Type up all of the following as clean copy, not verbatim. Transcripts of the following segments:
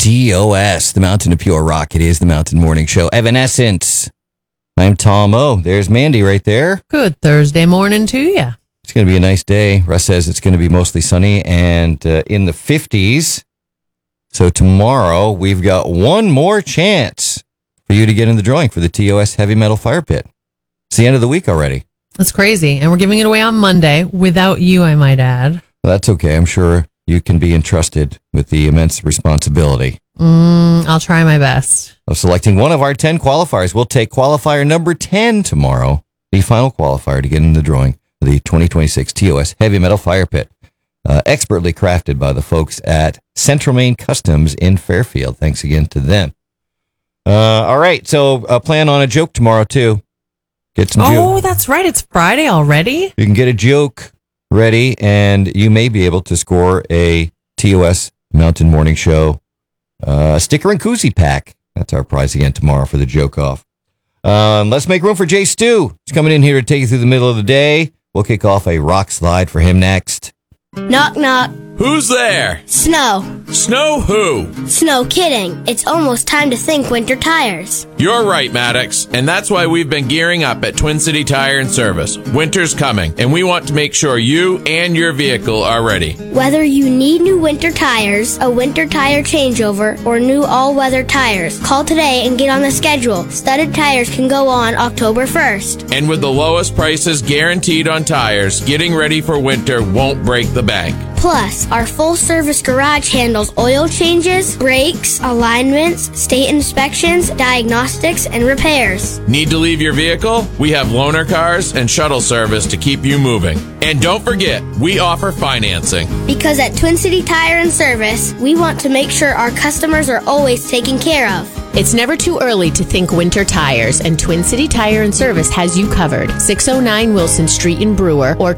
TOS, the Mountain of Pure Rock. It is the Mountain Morning Show. Evanescence. I'm Tom O. There's Mandy right there. Good Thursday morning to you. It's going to be a nice day. Russ says it's going to be mostly sunny and in the 50s. So tomorrow we've got one more chance for you to get in the drawing for the TOS Heavy Metal Fire Pit. It's the end of the week already. That's crazy. And we're giving it away on Monday without you, I might add. Well, that's okay. I'm sure you can be entrusted with the immense responsibility. I'll try my best. Of selecting one of our 10 qualifiers. We'll take qualifier number 10 tomorrow, the final qualifier to get in the drawing for the 2026 TOS Heavy Metal Fire Pit. Expertly crafted by the folks at Central Maine Customs in Fairfield. Thanks again to them. All right, so plan on a joke tomorrow, too. Get some joke. That's right. It's Friday already. You can get a joke ready, and you may be able to score a TOS Mountain Morning Show sticker and koozie pack. That's our prize again tomorrow for the joke off. Let's make room for Jay Stu. He's coming in here to take you through the middle of the day. We'll kick off a rock slide for him next. Knock, knock. Who's there? Snow. Snow who? Snow kidding. It's almost time to think winter tires. You're right, Maddox, and that's why we've been gearing up at Twin City Tire and Service. Winter's coming, and we want to make sure you and your vehicle are ready. Whether you need new winter tires, a winter tire changeover, or new all-weather tires, call today and get on the schedule. Studded tires can go on October 1st. And with the lowest prices guaranteed on tires, getting ready for winter won't break the bank. Plus, our full-service garage handles oil changes, brakes, alignments, state inspections, diagnostics, and repairs. Need to leave your vehicle? We have loaner cars and shuttle service to keep you moving. And don't forget, we offer financing. Because at Twin City Tire and Service, we want to make sure our customers are always taken care of. It's never too early to think winter tires, and Twin City Tire and Service has you covered. 609 Wilson Street in Brewer or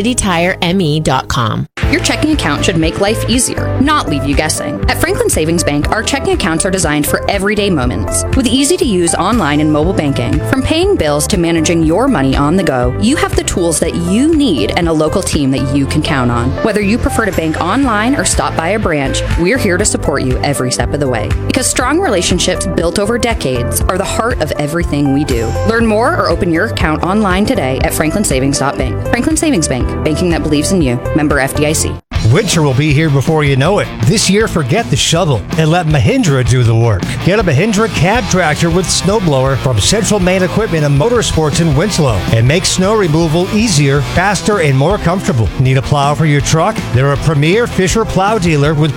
TwinCityTireME.com. Your checking account should make life easier, not leave you guessing. At Franklin Savings Bank, our checking accounts are designed for everyday moments. With easy-to-use online and mobile banking, from paying bills to managing your money on the go, you have the tools that you need and a local team that you can count on. Whether you prefer to bank online or stop by a branch, we're here to support you every step of the way. Because strong relationships built over decades are the heart of everything we do. Learn more or open your account online today at franklinsavings.bank. Franklin Savings Bank, banking that believes in you. Member FDIC. Winter will be here before you know it. This year, forget the shovel and let Mahindra do the work. Get a Mahindra cab tractor with snowblower from Central Maine Equipment and Motorsports in Winslow and make snow removal easier, faster, and more comfortable. Need a plow for your truck? They're a premier Fisher plow dealer with